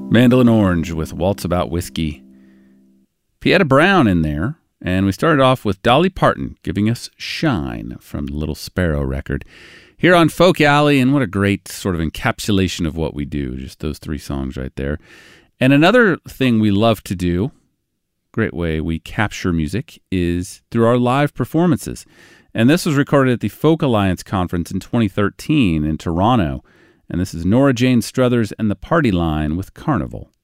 Mandolin Orange with Waltz About Whiskey. Pietta Brown in there. And we started off with Dolly Parton giving us Shine from the Little Sparrow record. Here on Folk Alley, and what a great sort of encapsulation of what we do. Just those three songs right there. And another thing we love to do, great way we capture music, is through our live performances. And this was recorded at the Folk Alliance Conference in 2013 in Toronto. And this is Nora Jane Struthers and the Party Line with Carnival.